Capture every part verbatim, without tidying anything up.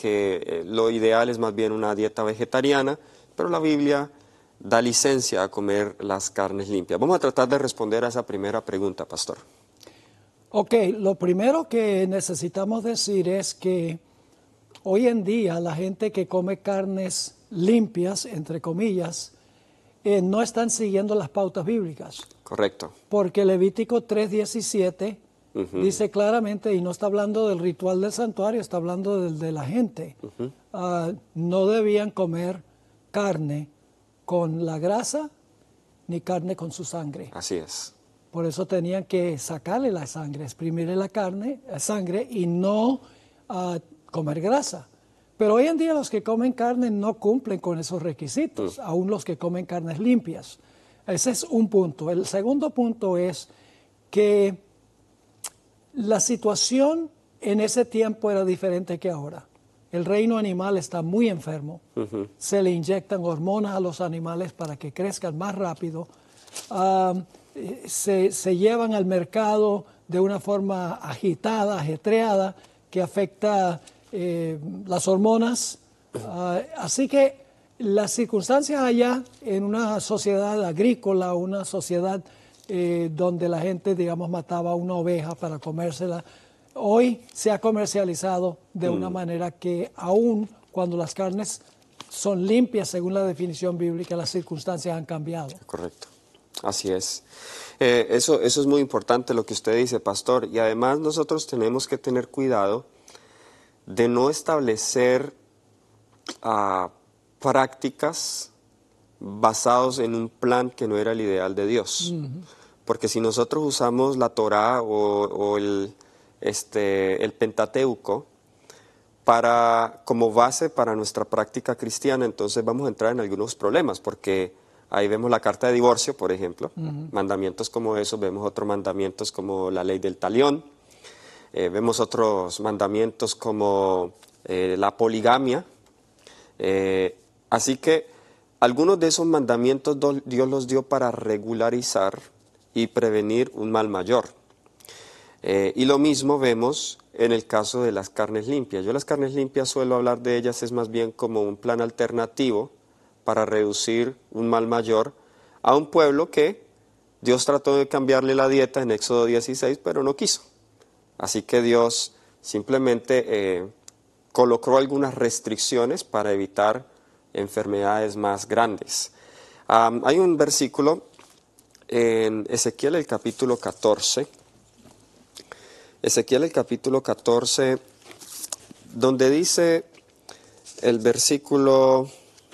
que eh, lo ideal es más bien una dieta vegetariana, pero la Biblia da licencia a comer las carnes limpias. Vamos a tratar de responder a esa primera pregunta, pastor. Ok, lo primero que necesitamos decir es que hoy en día la gente que come carnes limpias, entre comillas, eh, no están siguiendo las pautas bíblicas. Correcto. Porque Levítico tres diecisiete uh-huh. dice claramente, y no está hablando del ritual del santuario, está hablando del de la gente, uh-huh. uh, no debían comer carne con la grasa ni carne con su sangre. Así es. Por eso tenían que sacarle la sangre, exprimirle la carne, la sangre y no uh, comer grasa. Pero hoy en día los que comen carne no cumplen con esos requisitos, mm. aún los que comen carnes limpias. Ese es un punto. El segundo punto es que la situación en ese tiempo era diferente que ahora. El reino animal está muy enfermo. Uh-huh. Se le inyectan hormonas a los animales para que crezcan más rápido. Um, se, se llevan al mercado de una forma agitada, ajetreada, que afecta eh, las hormonas. Uh, así que las circunstancias allá, en una sociedad agrícola, una sociedad eh, donde la gente, digamos, mataba una oveja para comérsela, hoy se ha comercializado de mm. una manera que aún cuando las carnes son limpias, según la definición bíblica, las circunstancias han cambiado. Correcto, así es. Eh, eso, eso es muy importante lo que usted dice, pastor, y además nosotros tenemos que tener cuidado de no establecer uh, prácticas basados en un plan que no era el ideal de Dios. Uh-huh. Porque si nosotros usamos la Torá o, o el, este, el Pentateuco para, como base para nuestra práctica cristiana, entonces vamos a entrar en algunos problemas, porque ahí vemos la carta de divorcio, por ejemplo, uh-huh. mandamientos como esos, vemos otros mandamientos como la ley del talión, eh, vemos otros mandamientos como eh, la poligamia, eh, así que algunos de esos mandamientos Dios los dio para regularizar y prevenir un mal mayor. Eh, y lo mismo vemos en el caso de las carnes limpias. Yo las carnes limpias suelo hablar de ellas es más bien como un plan alternativo para reducir un mal mayor a un pueblo que Dios trató de cambiarle la dieta en Éxodo dieciséis, pero no quiso. Así que Dios simplemente eh, colocó algunas restricciones para evitar enfermedades más grandes. Um, hay un versículo en Ezequiel el capítulo catorce, Ezequiel el capítulo catorce, donde dice el versículo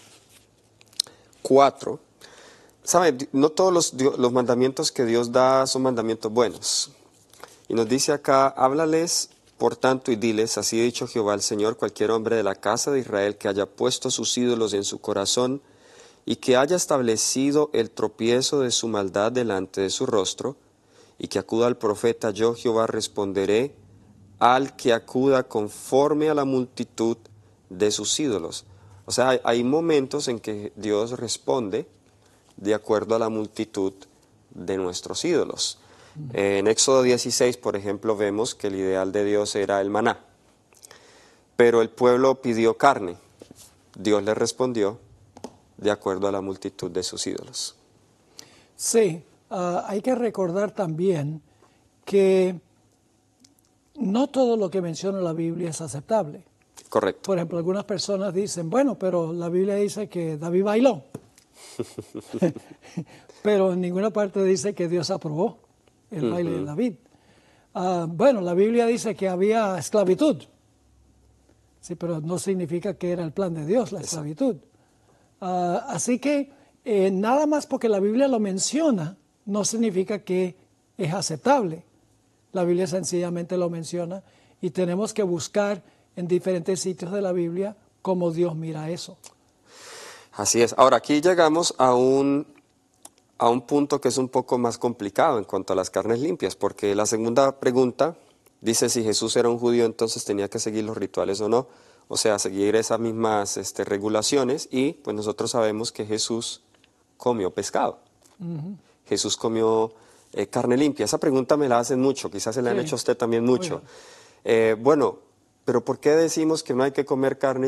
cuatro, ¿sabe? No todos los, los mandamientos que Dios da son mandamientos buenos. Y nos dice acá, háblales por tanto y diles, así ha dicho Jehová el Señor, cualquier hombre de la casa de Israel que haya puesto sus ídolos en su corazón y que haya establecido el tropiezo de su maldad delante de su rostro, y que acuda al profeta, yo Jehová responderé al que acuda conforme a la multitud de sus ídolos. O sea, hay, hay momentos en que Dios responde de acuerdo a la multitud de nuestros ídolos. Mm. En Éxodo dieciséis, por ejemplo, vemos que el ideal de Dios era el maná, pero el pueblo pidió carne. Dios le respondió de acuerdo a la multitud de sus ídolos. Sí. Uh, hay que recordar también que no todo lo que menciona la Biblia es aceptable. Correcto. Por ejemplo, algunas personas dicen, bueno, pero la Biblia dice que David bailó. Pero en ninguna parte dice que Dios aprobó el uh-huh. baile de David. Uh, bueno, la Biblia dice que había esclavitud. Sí, pero no significa que era el plan de Dios la esclavitud. Uh, así que eh, nada más porque la Biblia lo menciona, no significa que es aceptable. La Biblia sencillamente lo menciona y tenemos que buscar en diferentes sitios de la Biblia cómo Dios mira eso. Así es. Ahora, aquí llegamos a un, a un punto que es un poco más complicado en cuanto a las carnes limpias, porque la segunda pregunta dice si Jesús era un judío, entonces tenía que seguir los rituales o no, o sea, seguir esas mismas este, regulaciones, y pues nosotros sabemos que Jesús comió pescado. Uh-huh. Jesús comió eh, carne limpia. Esa pregunta me la hacen mucho, quizás se la sí. han hecho a usted también mucho. Eh, bueno, pero ¿por qué decimos que no hay que comer carne